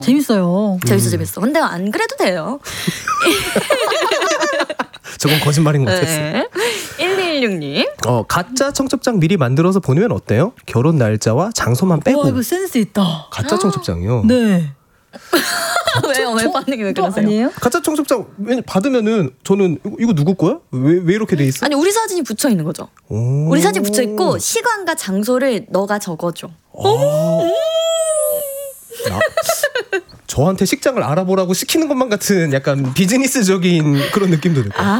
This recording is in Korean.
재밌어요. 재밌어. 근데 안 그래도 돼요. 저건 거짓말인 것 같았어요. 네. 1216님. 가짜 청첩장 미리 만들어서 보내면 어때요? 결혼 날짜와 장소만 빼고. 와, 이거 센스 있다. 가짜 청첩장이요? 네. 왜요? 왜 반응이 왜 그러세요? 아니에요? 가짜 청첩장 받으면은 저는 이거 누구 거야? 왜 이렇게 돼 있어? 아니 우리 사진이 붙여 있는 거죠. 우리 사진 붙여 있고 시간과 장소를 너가 적어줘. 저한테 식장을 알아보라고 시키는 것만 같은 약간 비즈니스적인 그런 느낌도 들고.